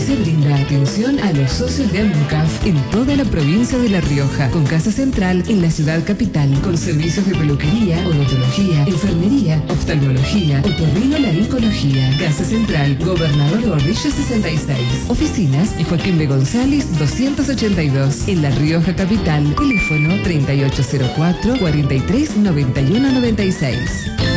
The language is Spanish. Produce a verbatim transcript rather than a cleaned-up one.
se brinda atención a los socios de AMUNCAF en toda la provincia de La Rioja, con casa central en la ciudad capital, con servicios de peluquería, odontología, enfermería, oftalmología, otorrinolaringología. Casa central, Gobernador Gordillo sesenta y seis. Oficinas de Joaquín B. González doscientos ochenta y dos. En La Rioja capital, teléfono treinta y ocho cero cuatro, cuarenta y tres, noventa y uno noventa y seis.